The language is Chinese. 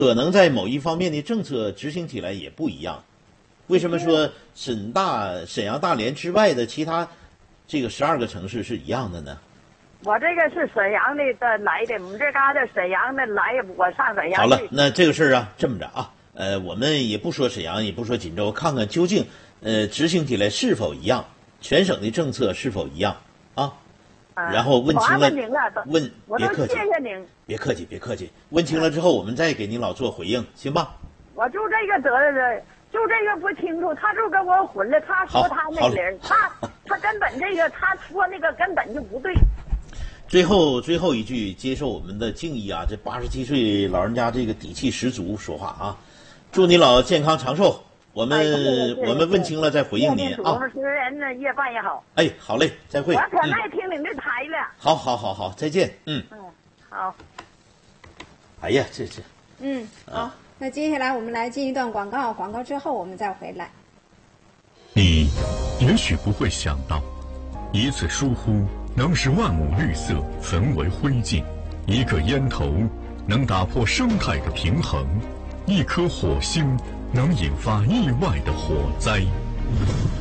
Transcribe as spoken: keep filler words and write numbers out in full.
可能在某一方面的政策执行起来也不一样。为什么说沈大、沈阳、大连之外的其他这个十二个城市是一样的呢？ 我这个是沈阳的的来的，我们这嘎达沈阳的来，我上沈阳。 好了，那这个事儿啊，这么着啊，呃，我们也不说沈阳，也不说锦州，看看究竟呃执行起来是否一样，全省的政策是否一样啊？然后问清了，问别客气， 谢谢您， 别客气，别客气。问清了之后，我们再给您老做回应，行吧？ 我就这个责任，就这个不清楚，他就跟我混了。他说他那人，他他根本这个他说那个根本就不对。 最后最后一句，接受我们的敬意啊！这八十七岁老人家这个底气十足，说话啊！祝你老健康长寿。我们、哎、我们问清了再回应您啊。 主持人呢，夜饭也好。 哎，好嘞，再会。 我可爱听您这台了。 好，好，好，好，再见。嗯。 嗯，好。 哎呀，这这。 嗯，好。啊、那接下来我们来进一段广告，广告之后我们再回来。 你也许不会想到，一次疏忽能使万亩绿色焚为灰烬，一个烟头能打破生态的平衡，一颗火星能引发意外的火灾。